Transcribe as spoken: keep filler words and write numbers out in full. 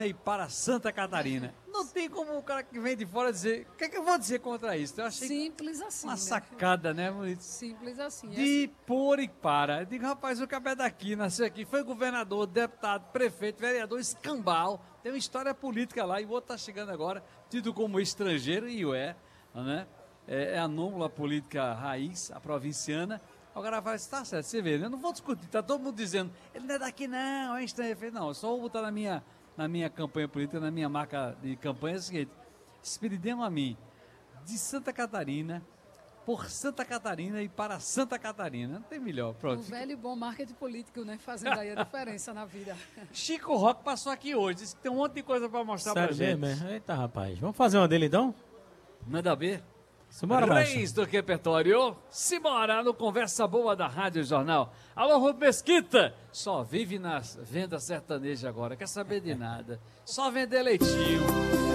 e para Santa Catarina. Não tem como o cara que vem de fora dizer... O que é que eu vou dizer contra isso? Eu achei Simples assim, uma né? sacada, né, Maurício? Simples assim. De por e para. Eu digo, rapaz, o cabé daqui, nasceu aqui, foi governador, deputado, prefeito, vereador, escambau. Tem uma história política lá e o outro está chegando agora, tido como estrangeiro, e o é, né? É, é a númula política raiz, a provinciana. Agora vai, tá certo, você vê, eu não vou discutir, tá todo mundo dizendo, ele não é daqui não, é estrangeiro. Eu falei, não, eu só vou botar na minha, na minha campanha política, na minha marca de campanha, é o seguinte, expedidem a mim, de Santa Catarina, por Santa Catarina e para Santa Catarina, não tem melhor, pronto. O velho e bom marketing político, né, fazendo aí a diferença na vida. Chico Roque passou aqui hoje, disse que tem um monte de coisa para mostrar Sério pra gente. mesmo? Eita, rapaz. Vamos fazer uma dele, então? Manda ver. Simbora, Baixa. Reis do repertório, simbora no Conversa Boa da Rádio Jornal. Alô, Rubens Mesquita, só vive nas vendas sertanejas agora, quer saber de nada, só vender leitinho.